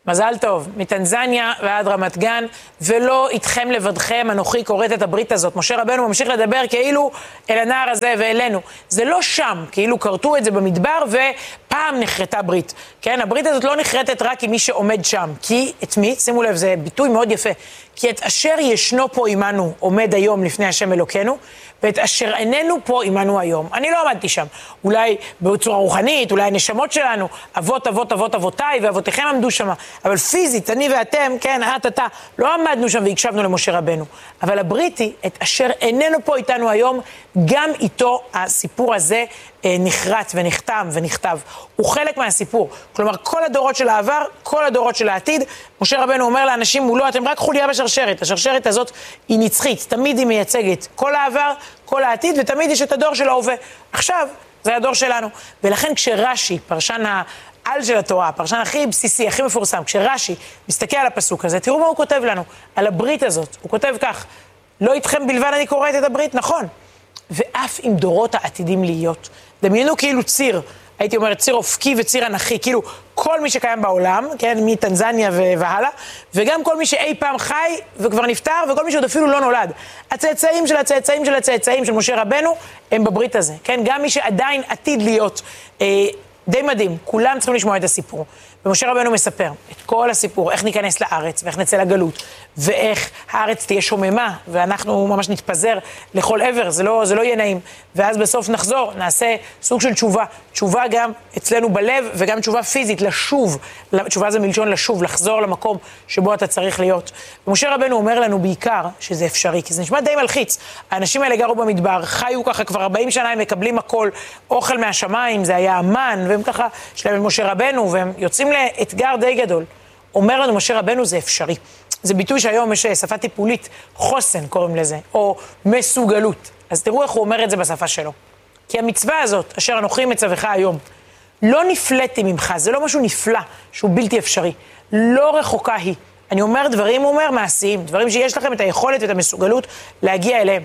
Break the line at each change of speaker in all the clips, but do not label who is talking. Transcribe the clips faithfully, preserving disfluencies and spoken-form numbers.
מזל טוב, מטנזניה ועד רמת גן, ולא איתכם לבדכם, אנוכי קוראת את הברית הזאת. משה רבנו ממשיך לדבר כאילו אל הנער הזה ואלינו. זה לא שם, כאילו קרתו את זה במדבר ופעם נחרטה ברית. כן, הברית הזאת לא נחרטת רק עם מי שעומד שם. כי את מי? שימו לב, זה ביטוי מאוד יפה. כי את אשר ישנו פה עמנו עומד היום לפני השם אלוקינו, ואת אשר איננו פה עמנו היום. אני לא עמדתי שם. אולי בצורה רוחנית, אולי הנשמות שלנו, אבות, אבות, אבות, אבותיי ואבותיכם עמדו שם. אבל פיזית, אני ואתם, כן, את, אתה, לא עמדנו שם והקשבנו למשה רבנו. אבל הברית היא, את אשר איננו פה איתנו היום, גם איתו הסיפור הזה אה, נחרט ונחתם ונכתב. הוא חלק מהסיפור. כלומר, כל הדורות של העבר, כל הדורות של העתיד, משה רבנו אומר לאנשים מולו, אתם רק חוליה בשרשרת. השרשרת הזאת היא נצחית, תמיד היא מייצגת כל העבר, כל העתיד, ותמיד יש את הדור של ההווה. עכשיו, זה הדור שלנו. ולכן כשרש"י, פרשן העל של התורה, הפרשן הכי בסיסי, הכי מפורסם, כשרש"י מסתכל על הפסוק הזה, תראו מה הוא כותב לנו, על הברית הזאת. הוא כותב כך, לא איתכם בלבד אני קוראת את הברית, נכון. ואף עם דורות העתידים להיות. דמיינו כאילו ציר, הייתי אומרת ציר אופקי וציר אנכי, כאילו כל מי שקיים בעולם, כן, מטנזניה והלאה, וגם כל מי שאי פעם חי וכבר נפטר, וכל מי שעוד אפילו לא נולד. הצאצאים של הצאצאים של הצאצאים של משה רבנו, הם בברית הזה, כן, גם מי שעדיין עתיד להיות, אה, די מדהים, כולם צריכים לשמוע את הסיפור. ומשה רבנו מספר את כל הסיפור, איך ניכנס לארץ, ואיך נצא לגלות, ואיך הארץ תהיה שוממה, ואנחנו ממש נתפזר לכל עבר, זה לא, זה לא יהיה נעים. ואז בסוף נחזור, נעשה סוג של תשובה. תשובה גם אצלנו בלב, וגם תשובה פיזית, לשוב. תשובה זה מלשון לשוב, לחזור למקום שבו אתה צריך להיות. ומשה רבנו אומר לנו בעיקר שזה אפשרי, כי זה נשמע די מלחיץ. האנשים האלה גרו במדבר, חיו ככה כבר ארבעים שנה, הם מקבלים הכל, אוכל מהשמיים, זה היה אמן, והם ככה, שלהם משה רבנו, והם יוצאים לאתגר די גדול. אומר לנו משה רבנו זה אפשרי. זה ביטוי שהיום יש שפה טיפולית, חוסן קוראים לזה, או מסוגלות. אז תראו איך הוא אומר את זה בשפה שלו. כי המצווה הזאת, אשר אנוכי מצווך היום, לא נפלאתי ממך, זה לא משהו נפלא, שהוא בלתי אפשרי. לא רחוקה היא. אני אומר דברים, הוא אומר מעשיים, דברים שיש לכם את היכולת ואת המסוגלות להגיע אליהם.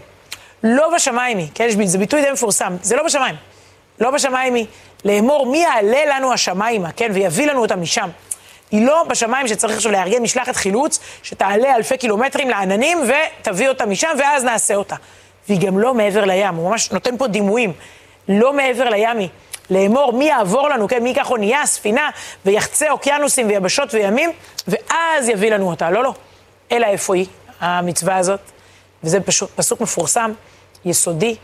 לא בשמיים היא, כן, זה ביטוי די מפורסם, זה לא בשמיים. לא בשמיים היא, לאמור מי יעלה לנו השמיימה, כן, ויביא לנו אותם משם. היא לא בשמיים שצריך עכשיו לארגן משלחת חילוץ, שתעלה אלפי קילומטרים לעננים ותביא אותה משם, ואז נעשה אותה. והיא גם לא מעבר לים, הוא ממש נותן פה דימויים. לא מעבר לימי, לאמור מי יעבור לנו, כן, מי ייקח אונייה, ספינה, ויחצה אוקיינוסים ויבשות וימים, ואז יביא לנו אותה. לא, לא. אלא איפה היא, המצווה הזאת. וזה פשוט פסוק מפורסם, יסודי,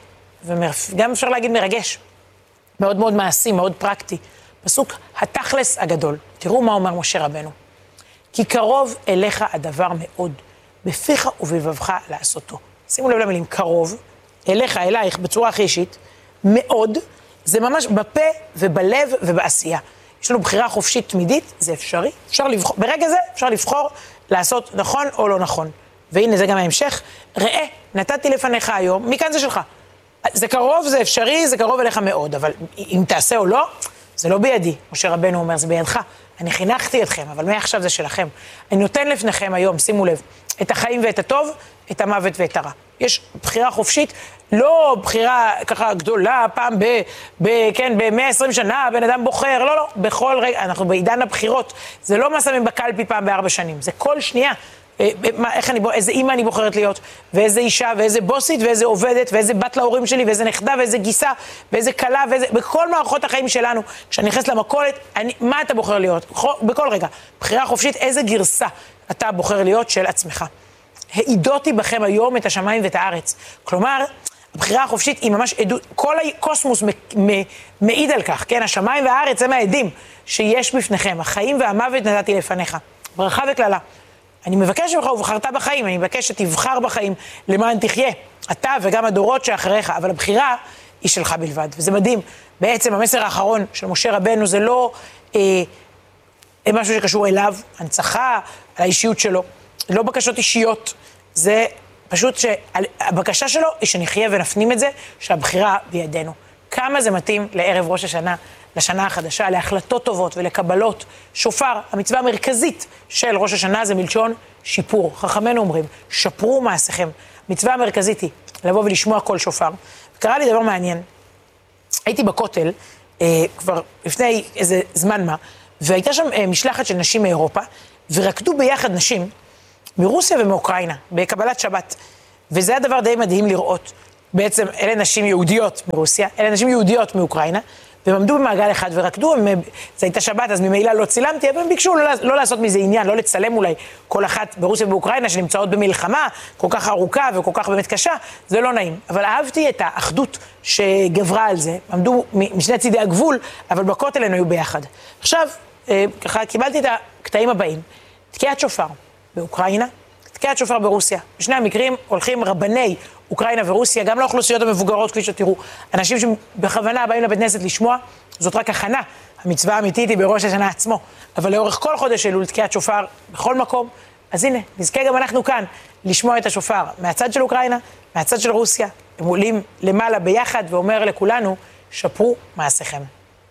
וגם אפשר להגיד מרגש. מאוד מאוד מעשי, מאוד פרקטי. פסוק התכלס הגדול. תראו מה אומר משה רבנו. כי קרוב אליך הדבר מאוד, בפיך ובבבך לעשותו. שימו לב למילים, קרוב, אליך, אלייך, בצורה הכי אישית, מאוד, זה ממש בפה ובלב ובעשייה. יש לנו בחירה חופשית תמידית, זה אפשרי. אפשר לבחור, ברגע זה אפשר לבחור לעשות נכון או לא נכון. והנה זה גם ההמשך. ראה, נתתי לפניך היום, מכאן זה שלך. זה קרוב, זה אפשרי, זה קרוב אליך מאוד, אבל אם תעשה או לא, זה לא בידי. משה רבנו אומר, זה בידך. אני חינכתי אתכם, אבל מעכשיו זה שלכם. אני נותן לפניכם היום, שימו לב, את החיים ואת הטוב, את המוות ואת הרע. יש בחירה חופשית, לא בחירה ככה גדולה, פעם ב, ב, כן, ב-מאה ועשרים שנה, בן אדם בוחר, לא, לא, בכל רגע, אנחנו בעידן הבחירות, זה לא מה שמים בקלפי פעם בארבע שנים, זה כל שנייה, מה, איך אני, איזה אימא אני בוחרת להיות, ואיזה אישה, ואיזה בוסית, ואיזה עובדת, ואיזה בת להורים שלי, ואיזה נכדה, ואיזה גיסה, ואיזה קלה, ואיזה, בכל מערכות החיים שלנו, כשאני נכנס למכולת, אני, מה אתה בוחר להיות? בכל רגע, בחירה חופשית, איזה גרסה אתה בוחר להיות של עצמך. העידותי בכם היום את השמיים ואת הארץ. כלומר, הבחירה החופשית היא ממש עדות, כל הקוסמוס מעיד על כך, כן? השמיים והארץ הם העדים שיש בפניכם, החיים והמוות נתתי לפניך. ברכה וכללה. אני מבקש ממך ובחרת בחיים, אני מבקש שתבחר בחיים למען תחיה, אתה וגם הדורות שאחריך, אבל הבחירה היא שלך בלבד, וזה מדהים. בעצם המסר האחרון של משה רבנו זה לא אה, משהו שקשור אליו, הנצחה, על האישיות שלו, לא בקשות אישיות, זה פשוט שהבקשה שלו היא שנחיה ונפנים את זה, שהבחירה בידינו. כמה זה מתאים לערב ראש השנה, לשנה החדשה, להחלטות טובות ולקבלות. שופר, המצווה המרכזית של ראש השנה זה מלשון שיפור. חכמינו אומרים, שפרו מעשיכם. מצווה המרכזית היא לבוא ולשמוע כל שופר. וקרה לי דבר מעניין. הייתי בכותל, אה, כבר לפני איזה זמן מה, והייתה שם משלחת של נשים מאירופה, ורקדו ביחד נשים מרוסיה ומאוקראינה, בקבלת שבת. וזה היה דבר די מדהים לראות. בעצם אלה נשים יהודיות מרוסיה, אלה נשים יהודיות מאוקראינה, והם עמדו במעגל אחד ורקדו, הם, זה הייתה שבת, אז ממילא לא צילמתי, אבל הם ביקשו לא, לא לעשות מזה עניין, לא לצלם אולי כל אחת ברוסיה ובאוקראינה, שנמצאות במלחמה כל כך ארוכה וכל כך באמת קשה, זה לא נעים. אבל אהבתי את האחדות שגברה על זה, עמדו משני צידי הגבול, אבל בכותל הם היו ביחד. עכשיו, ככה קיבלתי את הקטעים הבאים, תקיעת שופר באוקראינה, תקיעת שופר ברוסיה. בשני המקרים הולכים רבני אוקראינה ורוסיה, גם לאוכלוסיות המבוגרות, כפי שתראו, אנשים שבכוונה באים לבית כנסת לשמוע, זאת רק הכנה. המצווה האמיתית היא בראש השנה עצמו, אבל לאורך כל חודש אלול תקיעת שופר בכל מקום. אז הנה, נזכה גם אנחנו כאן לשמוע את השופר מהצד של אוקראינה, מהצד של רוסיה. הם עולים למעלה ביחד ואומר לכולנו, שפרו מעשיכם.